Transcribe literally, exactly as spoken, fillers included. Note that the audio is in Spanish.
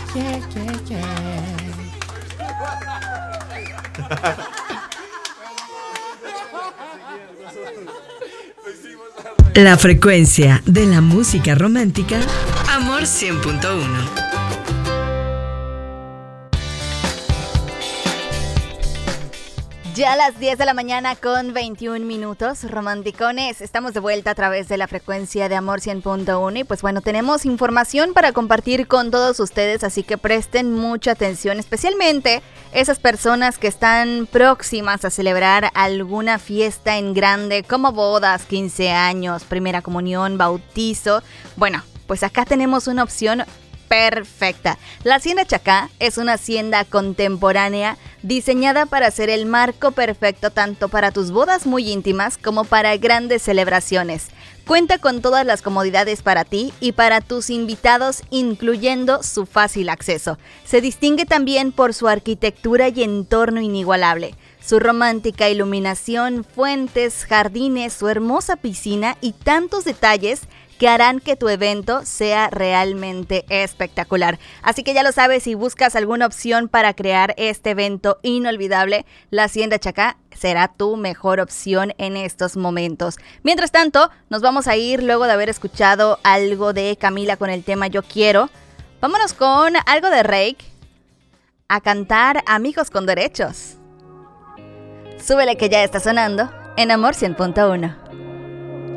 Yeah, yeah, yeah. La frecuencia de la música romántica, Amor cien punto uno. Ya a las diez de la mañana con veintiún minutos, romanticones, estamos de vuelta a través de la frecuencia de Amor cien punto uno y pues bueno, tenemos información para compartir con todos ustedes, así que presten mucha atención, especialmente esas personas que están próximas a celebrar alguna fiesta en grande como bodas, quince años, primera comunión, bautizo. Bueno, pues acá tenemos una opción perfecta. La Hacienda Chacá es una hacienda contemporánea diseñada para ser el marco perfecto tanto para tus bodas muy íntimas como para grandes celebraciones. Cuenta con todas las comodidades para ti y para tus invitados, incluyendo su fácil acceso. Se distingue también por su arquitectura y entorno inigualable, su romántica iluminación, fuentes, jardines, su hermosa piscina y tantos detalles que harán que tu evento sea realmente espectacular. Así que ya lo sabes, si buscas alguna opción para crear este evento inolvidable, la Hacienda Chacá será tu mejor opción en estos momentos. Mientras tanto, nos vamos a ir luego de haber escuchado algo de Camila con el tema Yo Quiero. Vámonos con algo de Reik a cantar Amigos con Derechos. Súbele que ya está sonando en Amor cien punto uno.